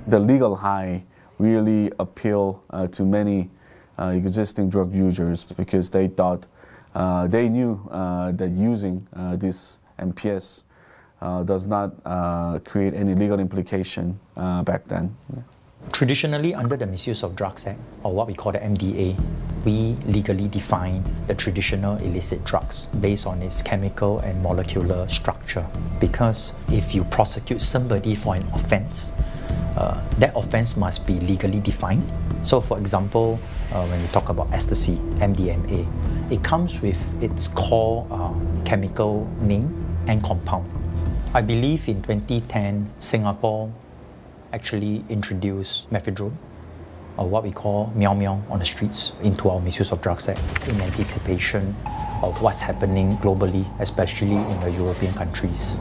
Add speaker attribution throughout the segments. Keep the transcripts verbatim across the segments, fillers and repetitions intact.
Speaker 1: The legal high really appealed uh, to many uh, existing drug users because they thought, uh, they knew uh, that using uh, this M P S uh, does not uh, create any legal implication uh, back then. Yeah.
Speaker 2: Traditionally, under the Misuse of Drugs Act, or what we call the M D A, we legally define the traditional illicit drugs based on its chemical and molecular structure. Because if you prosecute somebody for an offense, uh, that offense must be legally defined. So for example, uh, when we talk about ecstasy, M D M A, it comes with its core uh, chemical name and compound. I believe in twenty ten, Singapore actually introduced methadone, or what we call meow meow on the streets, into our Misuse of Drugs Act in anticipation of what's happening globally, especially in the European countries.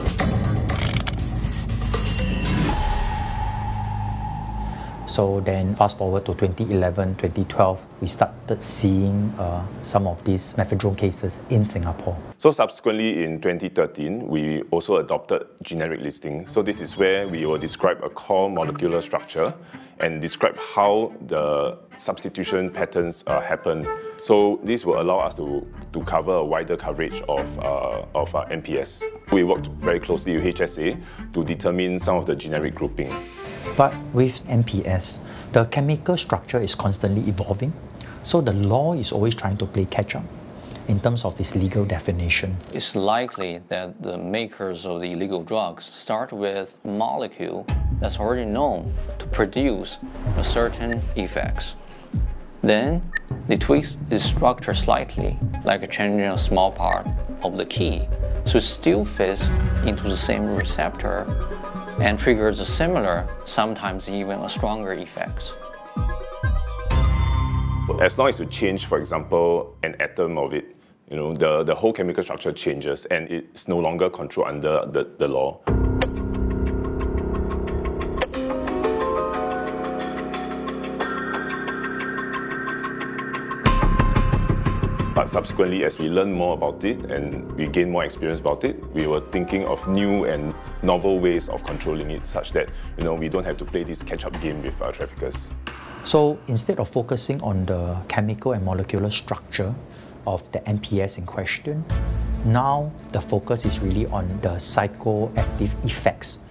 Speaker 2: So then fast forward to twenty eleven, twenty twelve, we started seeing uh, some of these methadone cases in Singapore.
Speaker 3: So subsequently in twenty thirteen, we also adopted generic listing. So this is where we will describe a core molecular structure and describe how the substitution patterns uh, happen. So this will allow us to, to cover a wider coverage of, uh, of uh, M P S. We worked very closely with H S A to determine some of the generic grouping.
Speaker 2: But with M P S, the chemical structure is constantly evolving, so the law is always trying to play catch-up in terms of its legal definition.
Speaker 4: It's likely that the makers of the illegal drugs start with a molecule that's already known to produce a certain effects. Then they tweak its structure slightly, like changing a small part of the key, so it still fits into the same receptor and triggers a similar, sometimes even a stronger effects.
Speaker 3: As long as you change, for example, an atom of it, you know, the, the whole chemical structure changes and it's no longer controlled under the, the law. But subsequently, as we learn more about it and we gain more experience about it, we were thinking of new and novel ways of controlling it such that, you know, we don't have to play this catch-up game with our traffickers.
Speaker 2: So instead of focusing on the chemical and molecular structure of the M P S in question, now the focus is really on the psychoactive effects